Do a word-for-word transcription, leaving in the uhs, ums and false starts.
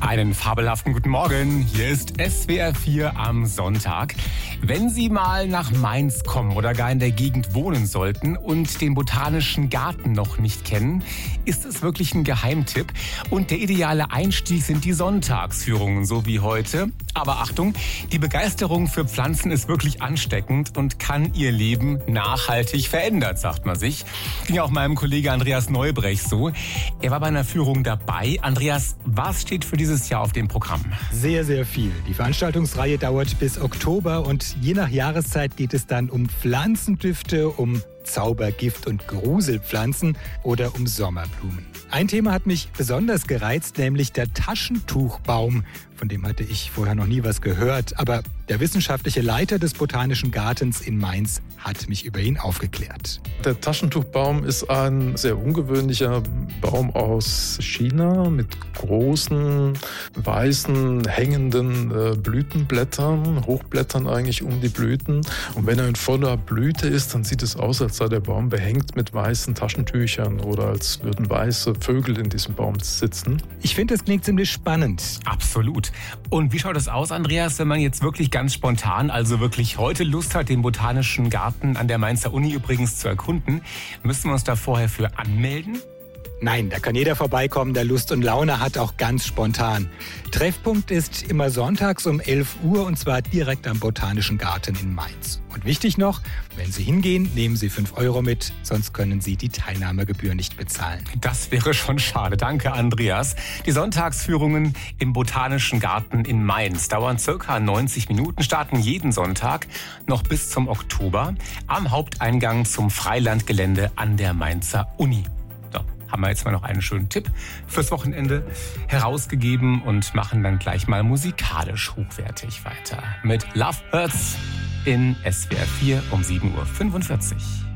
Einen fabelhaften guten Morgen. Hier ist S W R vier am Sonntag. Wenn Sie mal nach Mainz kommen oder gar in der Gegend wohnen sollten und den Botanischen Garten noch nicht kennen, ist es wirklich ein Geheimtipp. Und der ideale Einstieg sind die Sonntagsführungen, so wie heute. Aber Achtung, die Begeisterung für Pflanzen ist wirklich ansteckend und kann Ihr Leben nachhaltig verändern, sagt man sich. Ging auch meinem Kollege Andreas Neubrech so. Er war bei einer Führung dabei. Andreas, was steht für dieses Jahr auf dem Programm? Sehr, sehr viel. Die Veranstaltungsreihe dauert bis Oktober und je nach Jahreszeit geht es dann um Pflanzendüfte, um Zaubergift und Gruselpflanzen oder um Sommerblumen. Ein Thema hat mich besonders gereizt, nämlich der Taschentuchbaum. Von dem hatte ich vorher noch nie was gehört, aber der wissenschaftliche Leiter des Botanischen Gartens in Mainz hat mich über ihn aufgeklärt. Der Taschentuchbaum ist ein sehr ungewöhnlicher Baum aus China mit großen, weißen, hängenden äh, Blütenblättern, Hochblättern eigentlich um die Blüten. Und wenn er in voller Blüte ist, dann sieht es aus, als sei der Baum behängt mit weißen Taschentüchern oder als würden weiße Vögel in diesem Baum sitzen. Ich finde, das klingt ziemlich spannend. Absolut. Und wie schaut es aus, Andreas, wenn man jetzt wirklich ganz spontan, also wirklich heute Lust hat, den Botanischen Garten an der Mainzer Uni übrigens zu erkunden? Müssen wir uns da vorher für anmelden? Nein, da kann jeder vorbeikommen, der Lust und Laune hat, auch ganz spontan. Treffpunkt ist immer sonntags um elf Uhr und zwar direkt am Botanischen Garten in Mainz. Und wichtig noch, wenn Sie hingehen, nehmen Sie fünf Euro mit, sonst können Sie die Teilnahmegebühr nicht bezahlen. Das wäre schon schade. Danke, Andreas. Die Sonntagsführungen im Botanischen Garten in Mainz dauern circa neunzig Minuten, starten jeden Sonntag noch bis zum Oktober am Haupteingang zum Freilandgelände an der Mainzer Uni. Haben wir jetzt mal noch einen schönen Tipp fürs Wochenende herausgegeben und machen dann gleich mal musikalisch hochwertig weiter mit Love Hurts in S W R vier um sieben Uhr fünfundvierzig.